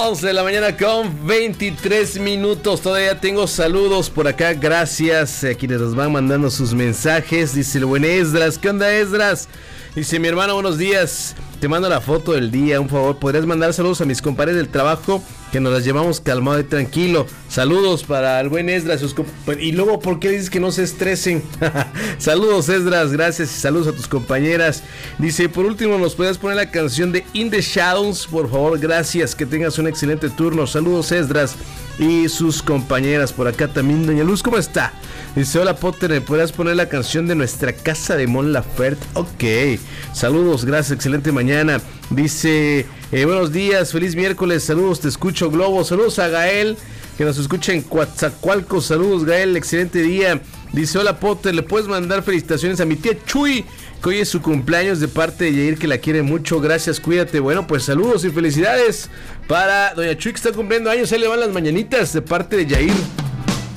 11 de la mañana con 23 minutos. Todavía tengo saludos por acá. Gracias a quienes nos van mandando sus mensajes. Dice el buen Esdras. ¿Qué onda, Esdras? Dice mi hermano, buenos días. Te mando la foto del día, un favor. ¿Podrías mandar saludos a mis compadres del trabajo? Que nos las llevamos calmado y tranquilo. Saludos para el buen Esdras. Y luego, ¿por qué dices que no se estresen? Saludos, Esdras, gracias. Y saludos a tus compañeras. Dice, por último, ¿nos puedes poner la canción de In the Shadows? Por favor, gracias. Que tengas un excelente turno. Saludos, Esdras y sus compañeras. Por acá también, doña Luz, ¿cómo está? Dice, hola, Potter, ¿me podrías poner la canción de Nuestra Casa de Mon Laferte? Ok. Saludos, gracias, excelente mañana. Dice, buenos días, feliz miércoles, saludos, te escucho, Globo. Saludos a Gael, que nos escucha en Coatzacoalcos. Saludos, Gael, excelente día. Dice, hola, Potter, ¿le puedes mandar felicitaciones a mi tía Chuy, que hoy es su cumpleaños, de parte de Yair, que la quiere mucho? Gracias, cuídate. Bueno, pues saludos y felicidades para doña Chuy, que está cumpliendo años. Ahí le van las mañanitas de parte de Yair.